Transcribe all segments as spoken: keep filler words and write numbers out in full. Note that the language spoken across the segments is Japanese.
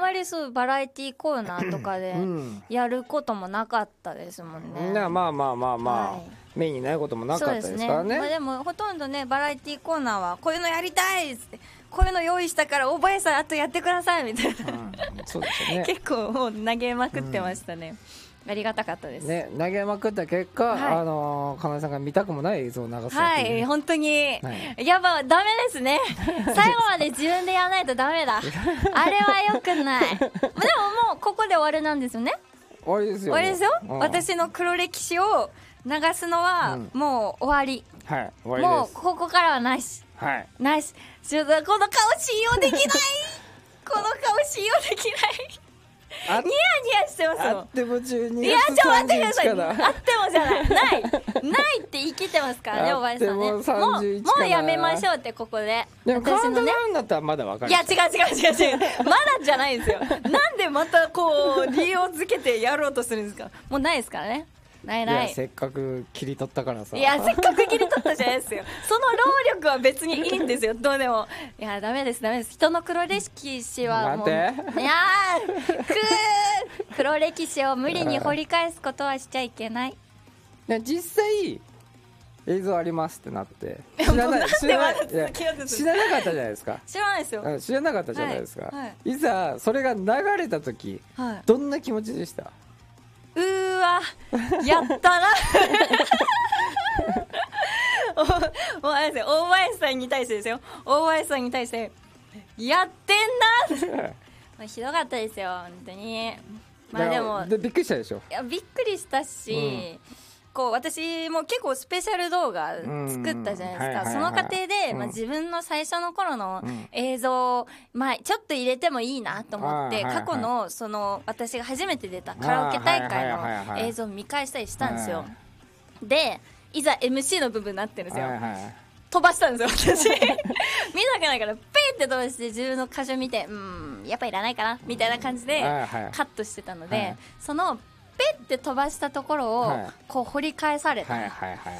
まりそうバラエティコーナーとかでやることもなかったですもんね、 うん、まあまあまあまあ、まあはい、メインにないこともなかったですからね。そうですね、 まあ、でもほとんどねバラエティコーナーはこういうのやりたいっつってこういうの用意したから大林さんあとやってくださいみたいな、うん、 そうですよね結構もう投げまくってましたね、うん、ありがたかったです、 ね、投げまくった結果、はい、あのかなえさんが見たくもない映像を流す、ね、 はい本当に、はい、やっぱダメですね最後まで自分でやらないとダメだあれはよくないでももうここで終わりなんですよね。 終わりですよ、 終わりですよ、うん、私の黒歴史を流すのはもう終わり、 うん、はい終わりです。 もうここからはなし、はい、なし。ちょっとこの顔信用できないこの顔信用できないニヤニヤしてますもん。 あってもじゅうにがつさんじゅういちかな。あってもじゃないないないって生きてますからねおばあさんね。もうもうやめましょうってここで。 でもカウントダウンだったらまだわかる。 いや違う違う違う違うまだじゃないですよなんでまたこう理由をつけてやろうとするんですか。もうないですからね。ないない。 いやせっかく切り取ったからさ。 いやせっかく切り取ったじゃないですよその労力は別にいいんですよどうでも。いやダメですダメです。人の黒歴史はもういやーくー黒歴史を無理に掘り返すことはしちゃいけない。 実際映像ありますってなって知らない知らない知らなかったじゃないですか。 知らないですよ。 知らなかったじゃないですか、はいはい、いざそれが流れた時、はい、どんな気持ちでした。 うーわやったなおもうあれですよ大林さんに対してですよ大林さんに対してやってんなまあひどかったですよ本当に。まあでもでびっくりしたでしょ。 いやびっくりしたし、うんこう私も結構スペシャル動画作ったじゃないですか。その過程で、まあ、自分の最初の頃の映像、まあ、ちょっと入れてもいいなと思って過去のその私が初めて出たカラオケ大会の映像を見返したりしたんですよ。でいざ エムシー の部分になってるんですよ。飛ばしたんですよ私見たくないからペーって飛ばして自分の箇所見てうんやっぱいらないかなみたいな感じでカットしてたのでそのペッて飛ばしたところをこう掘り返された、はいはいはい、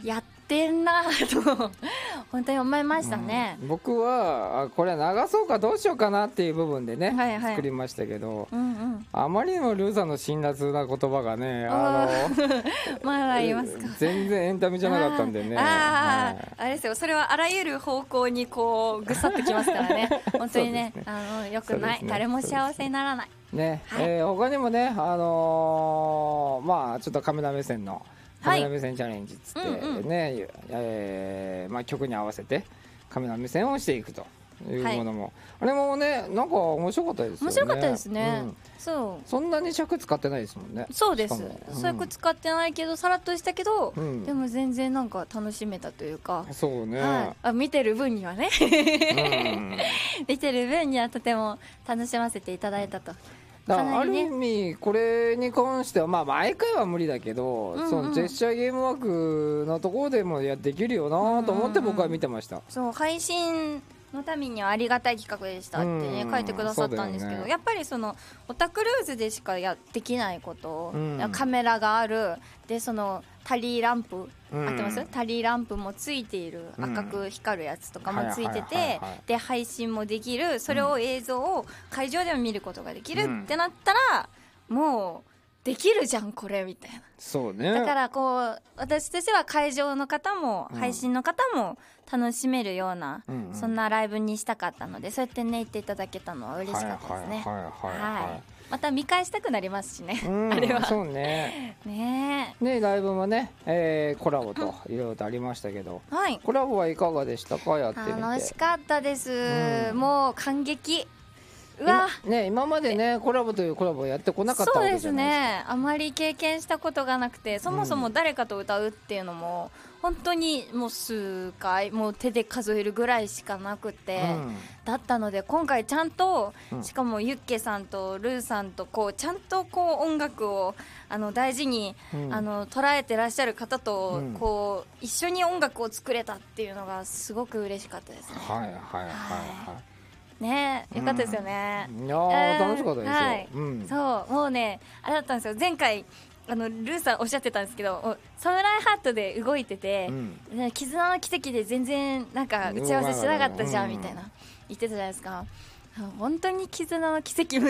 やってんなと本当に思いましたね、 うん、僕はこれ流そうかどうしようかなっていう部分でね、はいはい、作りましたけど、うんうん、あまりにもルーさんの辛辣な言葉がねあのまだ言いますか。 全然エンタメじゃなかったんでね。 あ、はい、あれですよそれはあらゆる方向にこうぐさってきますからね本当に ね, ねあのよくない、ね、誰も幸せにならないね、はいえー、他にもね、あのー、まあちょっとカメラ目線のカメラ目線チャレンジっつってね、はいうんうんえーまあ、曲に合わせてカメラ目線をしていくというものも、はい、あれもねなんか面白かったですよね。 面白かったですね、うん、 そうそんなに尺使ってないですもんね。 そうです、うん、尺使ってないけどさらっとしたけど、うん、でも全然なんか楽しめたというか。 そうね、 はい、あ見てる分にはね、うん、見てる分にはとても楽しませていただいたと。 だからある意味これに関してはまあ毎回は無理だけど、うんうん、そのジェスチャーゲームワークのところでもやできるよなと思って僕は見てました、うんうんうん、 そう配信のためにはありがたい企画でしたってね、うん、書いてくださったんですけど、ね、やっぱりそのオタクルーズでしかやできないこと、うん、カメラがあるでそのタリーランプ、うん、合ってます？タリーランプもついている、うん、赤く光るやつとかもついててで配信もできるそれを映像を会場でも見ることができるってなったら、うん、もうできるじゃんこれみたいな。 そうね。 だからこう私たちは会場の方も配信の方も楽しめるような、うんうん、そんなライブにしたかったのでそうやってね言っていただけたのは嬉しかったですね。また見返したくなりますしね、うん、あれはそうねねねライブもね、えー、コラボといろいろとありましたけど、はい、コラボはいかがでしたか？やってみて。 楽しかったです、うん、もう感激。 うわ今, ね、今までねコラボというコラボをやってこなかったわけじゃないですか。 そうですねあまり経験したことがなくてそもそも誰かと歌うっていうのも、うん、本当にもう数回もう手で数えるぐらいしかなくて、うん、だったので今回ちゃんと、うん、しかもユッケさんとルーさんとこうちゃんとこう音楽をあの大事に、うん、あの捉えてらっしゃる方と、うん、こう一緒に音楽を作れたっていうのがすごく嬉しかったですね。 はいはいはいはい、はいねよかったですよね、 うん、いやー、楽しかったですよ、 はいうん、 そうもうねあれだったんですよ前回あのルーさんおっしゃってたんですけどサムライハットで動いてて、うん、絆の奇跡で全然なんか打ち合わせしなかったじゃんみたいな言ってたじゃないですか。本当に絆の奇跡